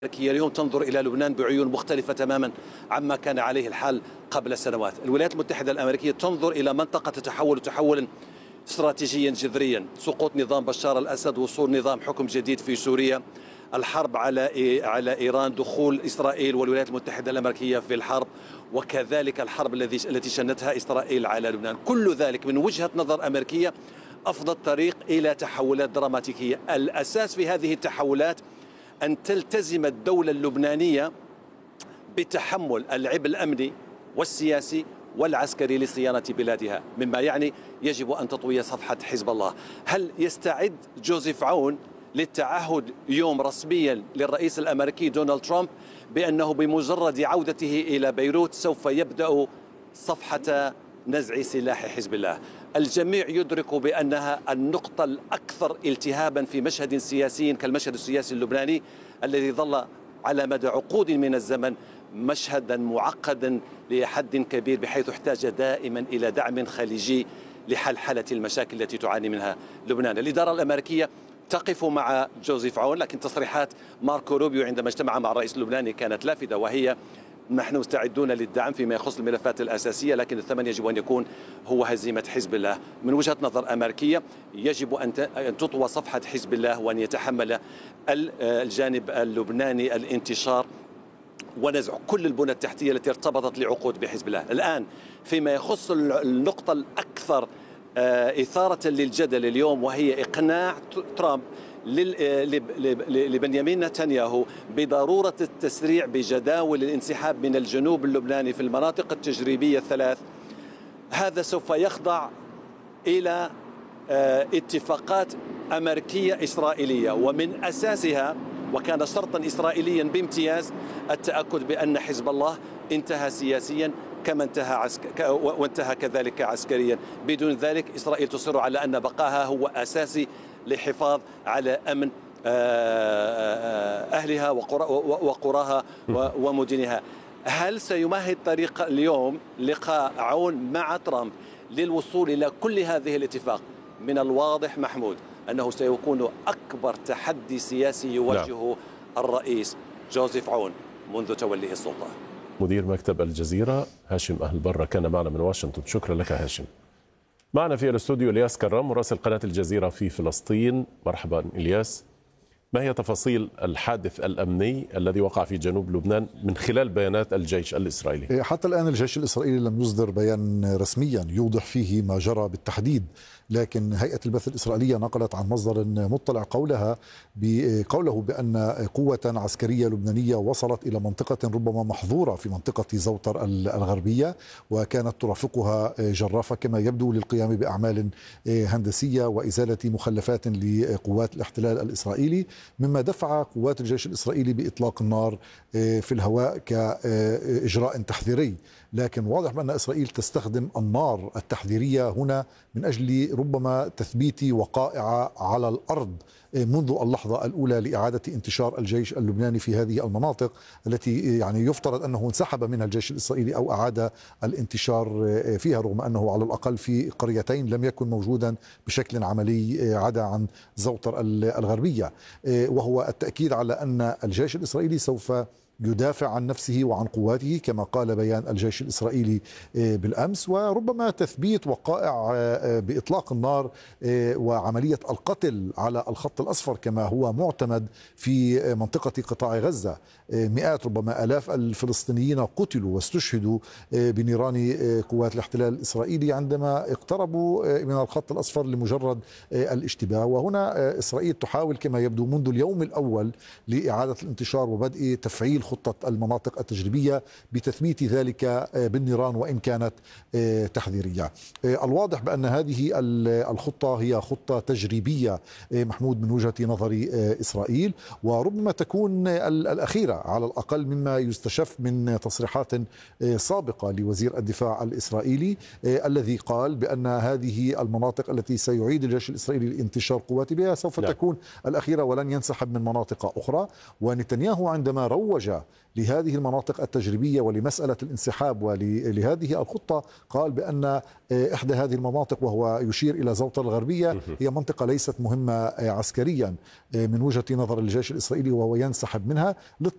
الأمريكية اليوم تنظر إلى لبنان بعيون مختلفة تماما عما كان عليه الحال قبل سنوات. الولايات المتحدة الأمريكية تنظر إلى منطقة تتحول تحولا استراتيجيا جذريا، سقوط نظام بشار الأسد، وصول نظام حكم جديد في سوريا، الحرب على إيران، دخول إسرائيل والولايات المتحدة الأمريكية في الحرب، وكذلك الحرب التي شنتها إسرائيل على لبنان. كل ذلك من وجهة نظر أمريكية أفضى الطريق إلى تحولات دراماتيكية. الأساس في هذه التحولات أن تلتزم الدولة اللبنانية بتحمل العبء الأمني والسياسي والعسكري لصيانة بلادها، مما يعني يجب أن تطوي صفحة حزب الله. هل يستعد جوزيف عون للتعهد يوم رسميا للرئيس الأمريكي دونالد ترامب بأنه بمجرد عودته إلى بيروت سوف يبدأ صفحة نزع سلاح حزب الله؟ الجميع يدرك بأنها النقطة الأكثر التهابا في مشهد سياسي كالمشهد السياسي اللبناني الذي ظل على مدى عقود من الزمن مشهدا معقدا لحد كبير، بحيث احتاج دائما إلى دعم خليجي لحلحلة المشاكل التي تعاني منها لبنان. الإدارة الأمريكية تقف مع جوزيف عون، لكن تصريحات ماركو روبيو عندما اجتمع مع الرئيس اللبناني كانت لافتة، وهي: نحن مستعدون للدعم فيما يخص الملفات الأساسية، لكن الثمن يجب أن يكون هو هزيمة حزب الله. من وجهة نظر أمريكية يجب أن تطوى صفحة حزب الله وأن يتحمل الجانب اللبناني الانتشار ونزع كل البنى التحتية التي ارتبطت لعقود بحزب الله. الآن فيما يخص النقطة الأكثر إثارة للجدل اليوم، وهي إقناع ترامب لبنيامين نتنياهو بضرورة التسريع بجداول الانسحاب من الجنوب اللبناني في المناطق التجريبية الثلاث. هذا سوف يخضع إلى اتفاقات أمريكية إسرائيلية، ومن أساسها وكان شرطا إسرائيليا بامتياز التأكد بأن حزب الله انتهى سياسيا كما وانتهى كذلك عسكريا. بدون ذلك إسرائيل تصر على أن بقاها هو أساسي للحفاظ على أمن أهلها وقراها ومدنها. هل سيمهد طريق اليوم لقاء عون مع ترامب للوصول إلى كل هذه الاتفاق؟ من الواضح محمود أنه سيكون أكبر تحدي سياسي يواجهه الرئيس جوزيف عون منذ توليه السلطة. مدير مكتب الجزيرة هاشم أهل برة كان معنا من واشنطن. شكرا لك هاشم. معنا في الاستوديو إلياس كرم مراسل قناة الجزيرة في فلسطين. مرحبا إلياس، ما هي تفاصيل الحادث الأمني الذي وقع في جنوب لبنان من خلال بيانات الجيش الإسرائيلي؟ حتى الآن الجيش الإسرائيلي لم يصدر بيان رسميا يوضح فيه ما جرى بالتحديد، لكن هيئة البث الإسرائيلية نقلت عن مصدر مطلع قوله بأن قوة عسكرية لبنانية وصلت إلى منطقة ربما محظورة في منطقة زوطر الغربية، وكانت ترافقها جرافة كما يبدو للقيام بأعمال هندسية وإزالة مخلفات لقوات الاحتلال الإسرائيلي، مما دفع قوات الجيش الإسرائيلي بإطلاق النار في الهواء كإجراء تحذيري. لكن واضح بأن إسرائيل تستخدم النار التحذيرية هنا من أجل ربما تثبيت وقائع على الأرض منذ اللحظة الأولى لإعادة انتشار الجيش اللبناني في هذه المناطق التي يعني يفترض أنه انسحب منها الجيش الإسرائيلي أو أعاد الانتشار فيها، رغم أنه على الأقل في قريتين لم يكن موجودا بشكل عملي عدا عن زوطر الغربية، وهو التأكيد على أن الجيش الإسرائيلي سوف يدافع عن نفسه وعن قواته كما قال بيان الجيش الإسرائيلي بالأمس، وربما تثبيت وقائع بإطلاق النار وعملية القتل على الخط الأصفر كما هو معتمد في منطقة قطاع غزة. مئات ربما آلاف الفلسطينيين قتلوا واستشهدوا بنيران قوات الاحتلال الإسرائيلي عندما اقتربوا من الخط الأصفر لمجرد الاشتباه. وهنا إسرائيل تحاول كما يبدو منذ اليوم الأول لإعادة الانتشار وبدء تفعيل خطة المناطق التجريبية بتثبيت ذلك بالنيران وإن كانت تحذيرية. الواضح بأن هذه الخطة هي خطة تجريبية محمود من وجهة نظر إسرائيل، وربما تكون الأخيرة على الأقل مما يستشف من تصريحات سابقة لوزير الدفاع الإسرائيلي الذي قال بأن هذه المناطق التي سيعيد الجيش الإسرائيلي لانتشار قواته بها سوف تكون الأخيرة ولن ينسحب من مناطق أخرى. ونتنياهو عندما روج لهذه المناطق التجريبية ولمسألة الانسحاب ولهذه الخطة قال بأن إحدى هذه المناطق وهو يشير إلى زوطة الغربية هي منطقة ليست مهمة عسكريا من وجهة نظر الجيش الإسرائيلي وهو ينسحب منها